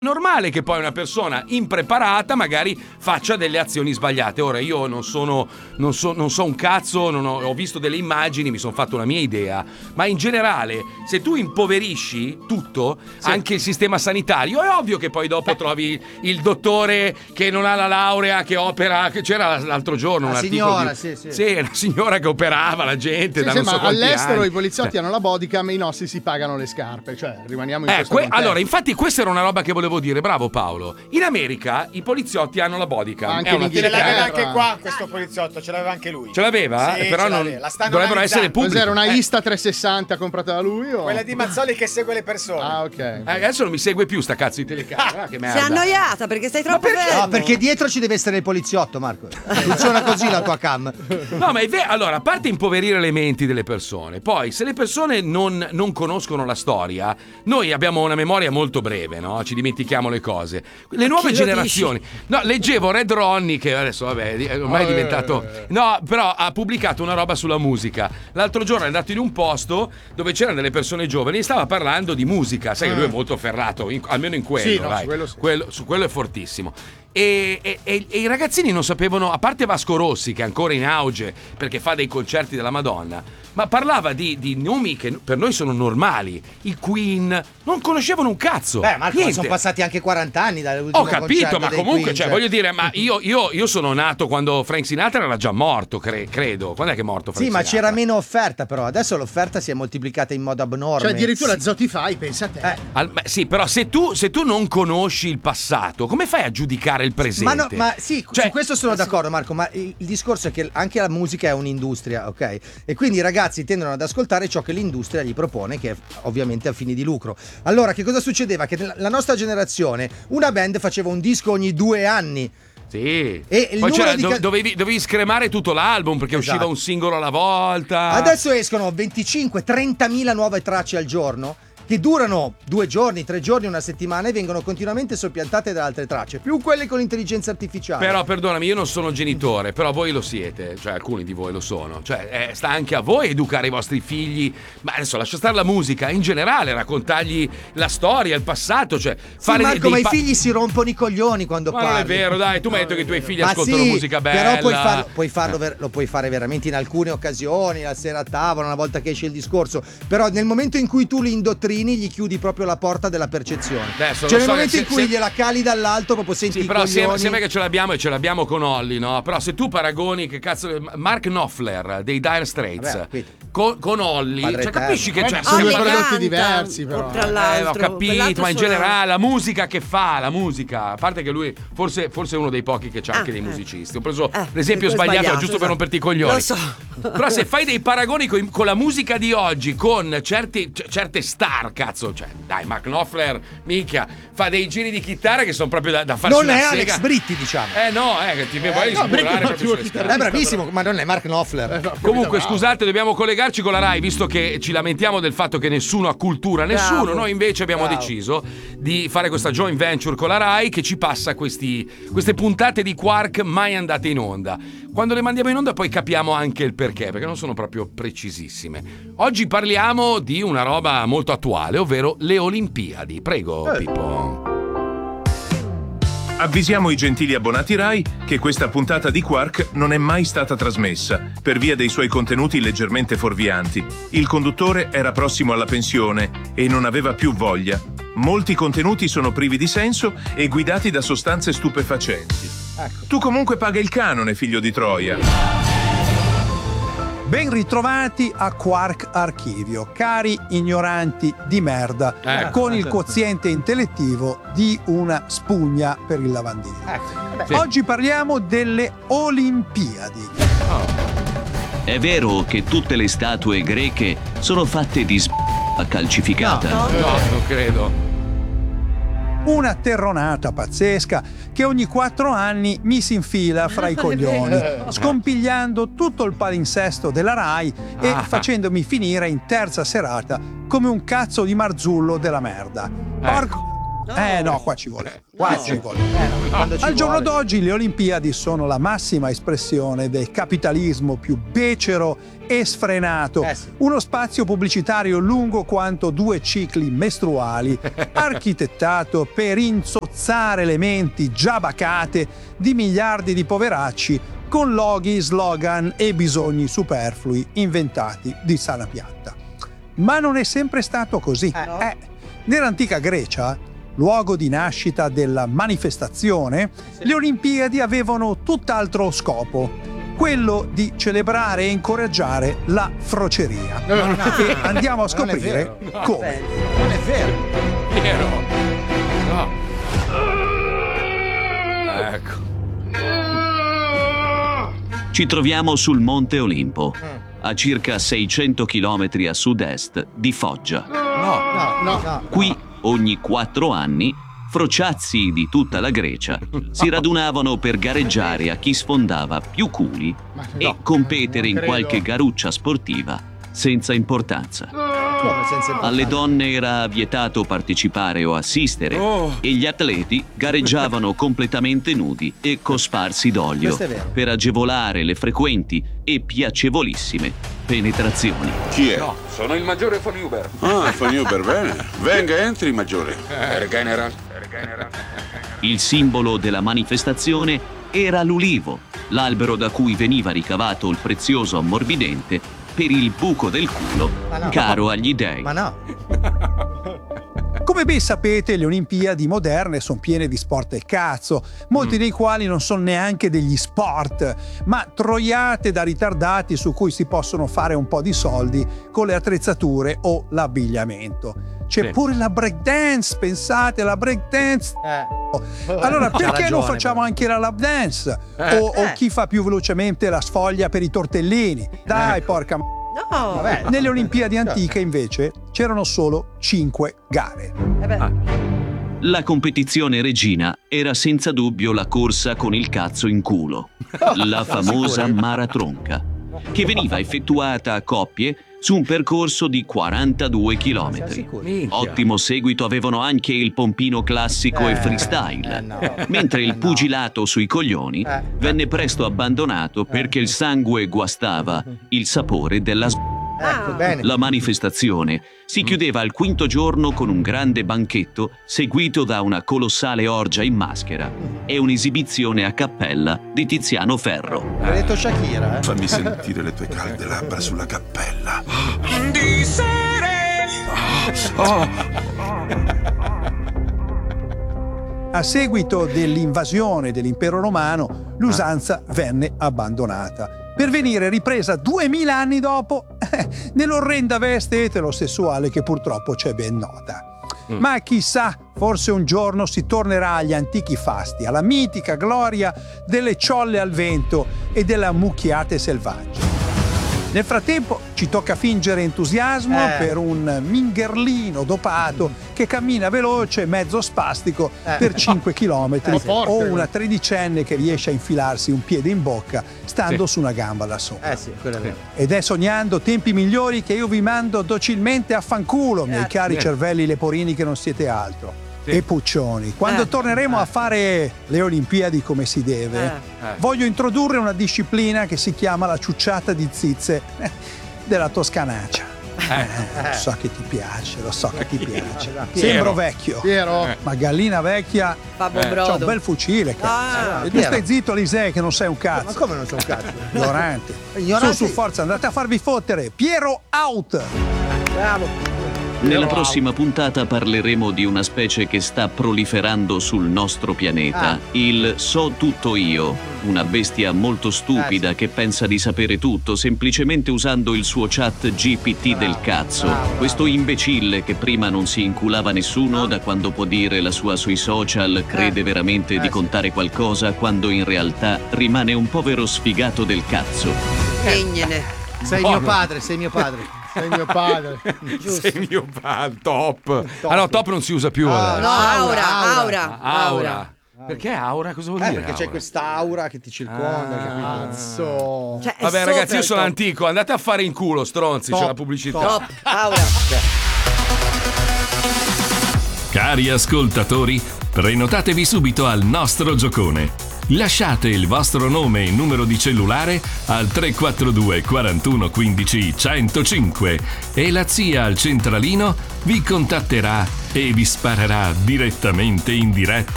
normale che poi una persona impreparata magari faccia delle azioni sbagliate. Ora io non so un cazzo, ho visto delle immagini, mi sono fatto una mia idea, ma in generale se tu impoverisci tutto, anche il sistema sanitario, è ovvio che poi dopo trovi il dottore che non ha la laurea, che opera, che c'era l'altro giorno un articolo una signora che operava la gente da non so quanti all'estero anni. I poliziotti hanno la bodycam e i nostri si pagano le scarpe, cioè rimaniamo in questo contesto. Allora, infatti questa era una roba che volevo dire, bravo Paolo. In America i poliziotti hanno la bodycam. Anche ce l'aveva anche qua questo poliziotto, ce l'aveva anche lui. Ce l'aveva? Sì, però non dovrebbero essere pubblici. Cos'era una Insta 360 comprata da lui? O? Quella di Mazzoli che segue le persone. Ah, ok. Adesso non mi segue più sta cazzo di telecamera. Che merda. Sei annoiata perché stai troppo fermo. No, perché dietro ci deve essere il poliziotto, Marco. Funziona così la tua cam. No, ma è vero. Allora, a parte impoverire le menti delle persone, poi se le persone non conoscono la storia, noi abbiamo una memoria molto breve, no? Ci dimentichiamo le cose. Le nuove generazioni. No, leggevo Red Ronnie, che adesso vabbè, ormai è diventato. No, però ha pubblicato una roba sulla musica. L'altro giorno è andato in un posto dove c'erano delle persone giovani e stava parlando di musica. Sai che lui è molto ferrato, almeno in quello. Sì, no, dai. su quello sì. Su quello è fortissimo. E i ragazzini non sapevano, a parte Vasco Rossi che è ancora in auge perché fa dei concerti della Madonna, ma parlava di nomi che per noi sono normali. I Queen non conoscevano un cazzo. Marco, niente. sono passati anche 40 anni dall'ultimo Ho capito, ma comunque, Queen, cioè, voglio dire, ma io sono nato quando Frank Sinatra era già morto, credo. Quando è che è morto Frank Sì, ma Sinatra? c'era meno offerta, però adesso l'offerta si è moltiplicata in modo abnorme. Cioè addirittura Zotify, pensa a te. Sì, però se tu non conosci il passato, come fai a giudicare il presente? Ma sì, Cioè, su questo sono d'accordo, Marco, ma il discorso è che anche la musica è un'industria, ok? E quindi i ragazzi tendono ad ascoltare ciò che l'industria gli propone, che è ovviamente a fini di lucro. Allora, che cosa succedeva? Che la nostra generazione, una band faceva un disco ogni 2 anni. Sì. E il poi numero dovevi scremare tutto l'album perché usciva un singolo alla volta. Adesso escono 25-30.000 nuove tracce al giorno, che durano 2 giorni, 3 giorni, una settimana e vengono continuamente soppiantate da altre tracce, più quelle con l'intelligenza artificiale. Però perdonami, io non sono genitore, però voi lo siete, cioè alcuni di voi lo sono, cioè sta anche a voi educare i vostri figli. Ma adesso lascia stare la musica, in generale raccontargli la storia, il passato, cioè fare Marco, ma i figli si rompono i coglioni quando parli. Ma non è vero, dai, tu mi hai detto che i tuoi figli ascoltano sì, musica bella. però lo puoi fare veramente in alcune occasioni, la sera a tavola, una volta che esce il discorso, però nel momento in cui tu li indottrini gli chiudi proprio la porta della percezione. Adesso, cioè nel momento in cui gliela cali dall'alto proprio senti i però coglioni. sembra che ce l'abbiamo e ce l'abbiamo con Olli, no? Però se tu paragoni che cazzo Mark Knopfler dei Dire Straits con Olli, cioè, capisci che sono due prodotti diversi, però. Tra l'altro, ho capito, ma in generale la musica che fa, a parte che lui forse è uno dei pochi che c'ha anche dei musicisti. Ho preso l'esempio sbagliato giusto per romperti i coglioni. Lo so. Però se fai dei paragoni con la musica di oggi, con certe star, cazzo, cioè dai, Mark Knopfler, minchia, fa dei giri di chitarra che sono proprio da farsi non una è sega. Alex Britti, diciamo. Che ti vuoi sburrare proprio sulle scale. È bravissimo, ma non è Mark Knopfler. Comunque, scusate, dobbiamo collegarci con la Rai, visto che ci lamentiamo del fatto che nessuno ha cultura, nessuno. Bravo. Noi invece abbiamo deciso di fare questa joint venture con la Rai che ci passa queste puntate di Quark mai andate in onda. Quando le mandiamo in onda poi capiamo anche il perché non sono proprio precisissime. Oggi parliamo di una roba molto attuale, ovvero le Olimpiadi. Prego, Pippo. Avvisiamo i gentili abbonati Rai che questa puntata di Quark non è mai stata trasmessa per via dei suoi contenuti leggermente fuorvianti. Il conduttore era prossimo alla pensione e non aveva più voglia. Molti contenuti sono privi di senso e guidati da sostanze stupefacenti. Tu comunque paga il canone, figlio di Troia. Ben ritrovati a Quark Archivio, cari ignoranti di merda, con il quoziente intellettivo di una spugna per il lavandino. Oggi parliamo delle Olimpiadi. È vero che tutte le statue greche sono fatte di calcificata? No, non credo. Una terronata pazzesca che ogni 4 anni mi si infila fra i coglioni, scompigliando tutto il palinsesto della Rai e facendomi finire in terza serata come un cazzo di marzullo della merda. No, qua ci vuole. Ci vuole. Al giorno d'oggi le Olimpiadi sono la massima espressione del capitalismo più becero e sfrenato. Uno spazio pubblicitario lungo quanto 2 cicli mestruali, architettato per insozzare le menti già bacate di miliardi di poveracci con loghi, slogan e bisogni superflui inventati di sana pianta. Ma non è sempre stato così. Nell'antica Grecia, luogo di nascita della manifestazione, le Olimpiadi avevano tutt'altro scopo, quello di celebrare e incoraggiare la froceria. E andiamo a scoprire come. Non è vero. Vero. No. Ecco. Ci troviamo sul Monte Olimpo, a circa 600 km a sud-est di Foggia. No. Qui, ogni 4 anni, frociazzi di tutta la Grecia si radunavano per gareggiare a chi sfondava più culi e competere in qualche garuccia sportiva senza importanza. Alle donne era vietato partecipare o assistere e gli atleti gareggiavano completamente nudi e cosparsi d'olio per agevolare le frequenti e piacevolissime penetrazioni. Chi è? No, sono il maggiore von Huber. Ah, von Huber, bene. Venga, entri, maggiore. General. Il simbolo della manifestazione era l'ulivo, l'albero da cui veniva ricavato il prezioso ammorbidente per il buco del culo, caro agli dei. Ma no. Come ben sapete, le Olimpiadi moderne sono piene di sport del cazzo, molti dei quali non sono neanche degli sport, ma troiate da ritardati su cui si possono fare un po' di soldi con le attrezzature o l'abbigliamento. C'è pure la breakdance, pensate, la breakdance. Allora, perché non facciamo anche la lap dance? O chi fa più velocemente la sfoglia per i tortellini? Dai, porca Vabbè. Nelle Olimpiadi antiche, invece, c'erano solo 5 gare. La competizione regina era senza dubbio la corsa con il cazzo in culo, la famosa maratronca, che veniva effettuata a coppie su un percorso di 42 chilometri. Ottimo seguito avevano anche il pompino classico e freestyle, mentre il pugilato sui coglioni venne presto abbandonato perché il sangue guastava il sapore della La manifestazione si chiudeva al quinto giorno con un grande banchetto seguito da una colossale orgia in maschera e un'esibizione a cappella di Tiziano Ferro. L'ha detto Shakira, Fammi sentire le tue calde labbra sulla cappella. Di sere. A seguito dell'invasione dell'impero romano, l'usanza venne abbandonata, per venire ripresa 2000 anni dopo nell'orrenda veste eterosessuale che purtroppo c'è ben nota. Ma chissà, forse un giorno si tornerà agli antichi fasti, alla mitica gloria delle ciolle al vento e delle mucchiate selvagge. Nel frattempo ci tocca fingere entusiasmo per un mingherlino dopato che cammina veloce, mezzo spastico, per 5 chilometri o una tredicenne che riesce a infilarsi un piede in bocca stando su una gamba da sola. quello è vero. Ed è sognando tempi migliori che io vi mando docilmente a fanculo, miei cari cervelli leporini che non siete altro. E puccioni, quando torneremo a fare le Olimpiadi come si deve, voglio introdurre una disciplina che si chiama la ciucciata di zizze della toscanaccia. Lo so che ti piace, lo so che ti piace. Sembro vecchio, ma gallina vecchia c'ha un bel fucile, cazzo. E tu stai zitto, Lisei, che non sei un cazzo. Ma come non sei un cazzo? Ignorante. Su, forza, andate a farvi fottere. Piero out. Bravo. Nella prossima puntata parleremo di una specie che sta proliferando sul nostro pianeta, il So Tutto Io, una bestia molto stupida che pensa di sapere tutto semplicemente usando il suo chat GPT del cazzo. Questo imbecille che prima non si inculava nessuno, da quando può dire la sua sui social, crede veramente di contare qualcosa quando in realtà rimane un povero sfigato del cazzo. Segnene. Sei mio padre, sei mio padre. Sei mio padre. Sei mio padre. Top. Ah no, top non si usa più adesso. No, aura. Perché aura? Cosa vuol dire? Perché c'è quest'aura che ti circonda, Cazzo. Cioè, è Vabbè, ragazzi, io sopra sono il antico. Andate a fare in culo, stronzi. C'è la pubblicità. top. Aura. Cari ascoltatori, prenotatevi subito al nostro giocone. Lasciate il vostro nome e numero di cellulare al 342 41 15 105 e la zia al centralino vi contatterà e vi sparerà direttamente in diretta